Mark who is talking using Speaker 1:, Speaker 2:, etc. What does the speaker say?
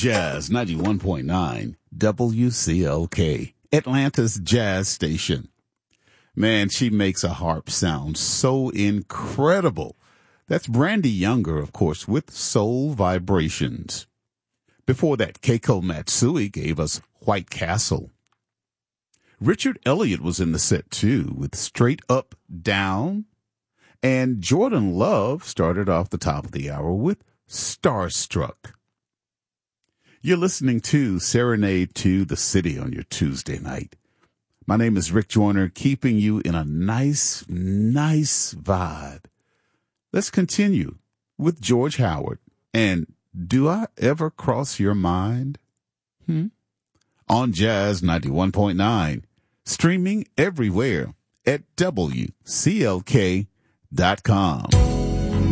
Speaker 1: Jazz 91.9 WCLK, Atlanta's jazz station. Man, she makes a harp sound so incredible. That's Brandy Younger, of course, with Soul Vibrations. Before that, Keiko Matsui gave us White Castle. Richard Elliott was in the set, too, with Straight Up Down. And Jordan Love started off the top of the hour with Starstruck. You're listening to Serenade to the City on your Tuesday night. My name is Rick Joyner, keeping you in a nice vibe. Let's continue with George Howard and Do I Ever Cross Your Mind? On Jazz 91.9, streaming everywhere at WCLK.com.